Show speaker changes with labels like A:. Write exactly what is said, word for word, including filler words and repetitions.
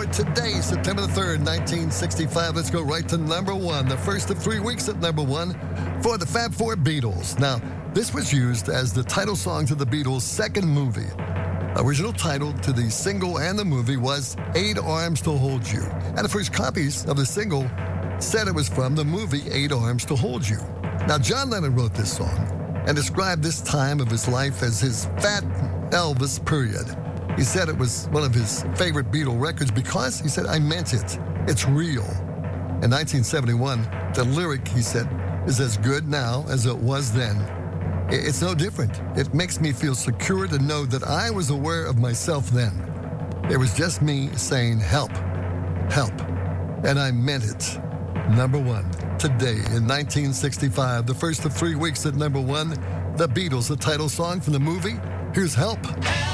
A: today, September the third, nineteen sixty-five. Let's go right to number one, the first of three weeks at number one for the Fab Four Beatles. Now, this was used as the title song to the Beatles' second movie. Original title to the single and the movie was Eight Arms to Hold You. And the first copies of the single said it was from the movie Eight Arms to Hold You. Now, John Lennon wrote this song and described this time of his life as his Fat Elvis period. He said it was one of his favorite Beatle records because, he said, I meant it. It's real. In nineteen seventy-one, the lyric, he said, is as good now as it was then. It's no different. It makes me feel secure to know that I was aware of myself then. It was just me saying, help, help. And I meant it. Number one, today in nineteen sixty-five, the first of three weeks at number one, the Beatles, the title song from the movie, here's Help.